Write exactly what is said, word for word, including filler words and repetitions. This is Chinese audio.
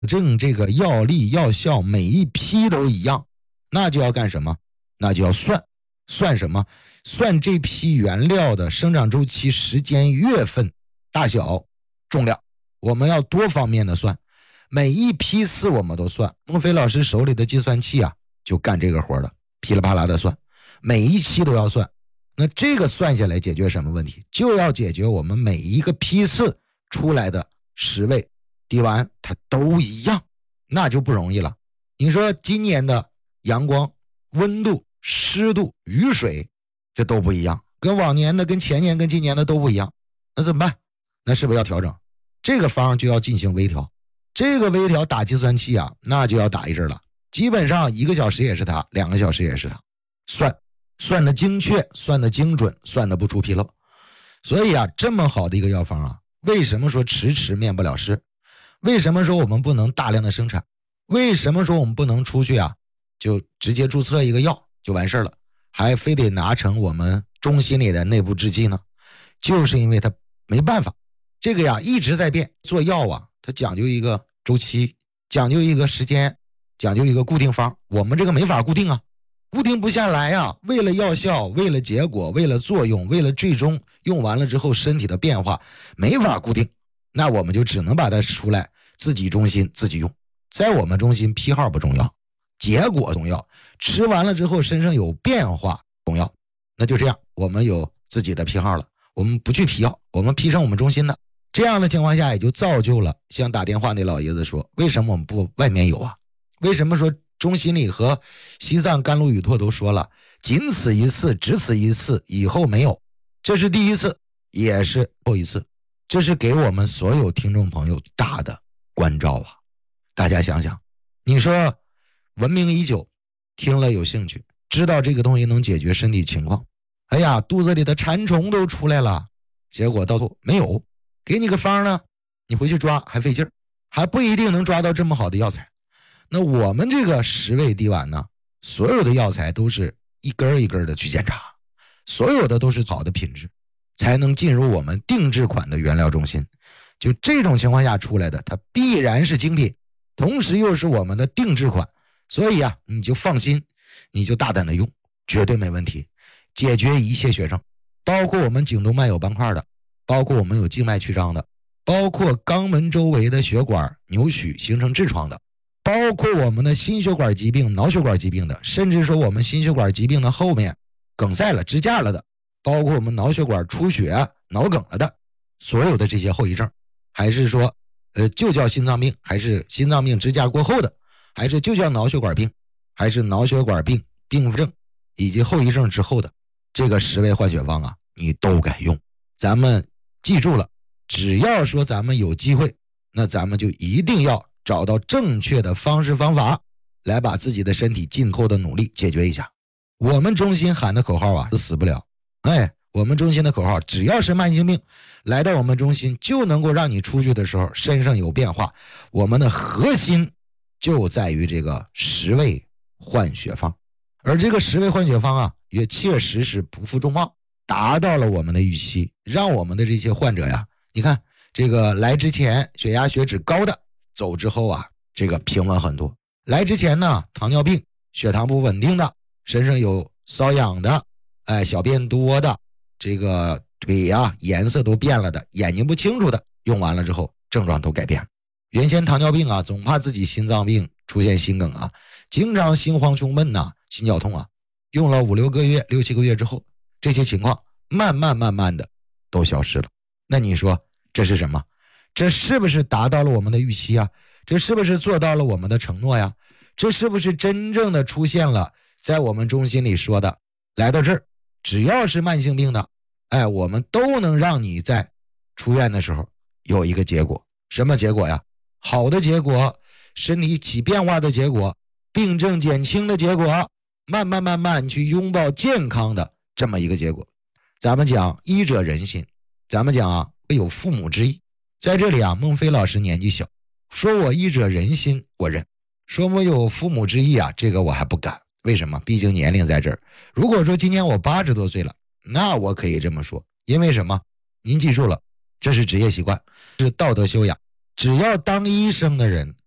证这个药力药效每一批都一样，那就要干什么？那就要算。算什么？算这批原料的生长周期、时间、月份、大小、重量。我们要多方面的算，每一批次我们都算。孟非老师手里的计算器啊，就干这个活的，噼里啪啦的算，每一期都要算。那这个算下来解决什么问题？就要解决我们每一个批次出来的十味滴丸它都一样，那就不容易了。你说今年的阳光、温度、湿度、雨水，这都不一样，跟往年的、跟前年、跟今年的都不一样，那怎么办？那是不是要调整？这个方就要进行微调。这个微调打计算器啊，那就要打一阵了，基本上一个小时也是它，两个小时也是它，算算的精确，算的精准，算的不出纰漏。所以啊，这么好的一个药方啊，为什么说迟迟面不了事？为什么说我们不能大量的生产？为什么说我们不能出去啊就直接注册一个药就完事了，还非得拿成我们中心里的内部制剂呢？就是因为它没办法，这个呀一直在变。做药啊，它讲究一个周期，讲究一个时间，讲究一个固定方。我们这个没法固定啊，固定不下来啊。为了药效，为了结果，为了作用，为了最终用完了之后身体的变化，没法固定。那我们就只能把它出来，自己中心自己用。在我们中心批号不重要，结果重要，吃完了之后身上有变化重要。那就这样，我们有自己的批号了，我们不去批药，我们批上我们中心的。这样的情况下也就造就了像打电话那老爷子说，为什么我们不外面有啊？为什么说中心里和西藏甘露雨拓都说了，仅此一次，只此一次，以后没有。这是第一次，也是后一次，这是给我们所有听众朋友大的关照啊！大家想想，你说闻名已久，听了有兴趣，知道这个东西能解决身体情况，哎呀，肚子里的馋虫都出来了，结果到头没有，给你个方呢，你回去抓还费劲儿，还不一定能抓到这么好的药材。那我们这个十味滴丸呢，所有的药材都是一根一根的去检查，所有的都是好的品质，才能进入我们定制款的原料中心。就这种情况下出来的，它必然是精品，同时又是我们的定制款。所以啊，你就放心，你就大胆的用，绝对没问题，解决一切血症，包括我们颈动脉有斑块的，包括我们有静脉曲张的，包括肛门周围的血管扭曲形成痔疮的，包括我们的心血管疾病、脑血管疾病的，甚至说我们心血管疾病的后面梗塞了、支架了的，包括我们脑血管出血、脑梗了的，所有的这些后遗症，还是说呃，就叫心脏病，还是心脏病支架过后的，还是就叫脑血管病，还是脑血管病并发症以及后遗症之后的，这个十味换血方啊，你都该用。咱们记住了，只要说咱们有机会，那咱们就一定要找到正确的方式方法，来把自己的身体尽后的努力解决一下。我们中心喊的口号啊，是死不了。哎，我们中心的口号，只要是慢性病，来到我们中心就能够让你出去的时候身上有变化。我们的核心就在于这个十味换血方，而这个十味换血方啊，也确实是不负众望，达到了我们的预期，让我们的这些患者呀，你看这个来之前血压血脂高的，走之后啊，这个平稳很多。来之前呢，糖尿病血糖不稳定的，身上有瘙痒的，哎，小便多的，这个腿呀颜色都变了的，眼睛不清楚的，用完了之后症状都改变了。原先糖尿病啊，总怕自己心脏病出现心梗啊，经常心慌胸闷呐、心绞痛啊，用了五六个月六七个月之后，这些情况慢慢慢慢的都消失了。那你说这是什么？这是不是达到了我们的预期啊？这是不是做到了我们的承诺呀？这是不是真正的出现了在我们中心里说的，来到这儿只要是慢性病的，哎，我们都能让你在出院的时候有一个结果。什么结果呀？好的结果，身体起变化的结果，病症减轻的结果，慢慢慢慢去拥抱健康的这么一个结果。咱们讲医者仁心，咱们讲啊有父母之意。在这里啊，孟非老师年纪小，说我医者仁心我认，说我有父母之意啊，这个我还不敢。为什么？毕竟年龄在这儿。如果说今年我八十多岁了，那我可以这么说。因为什么？您记住了，这是职业习惯，是道德修养。只要当医生的人，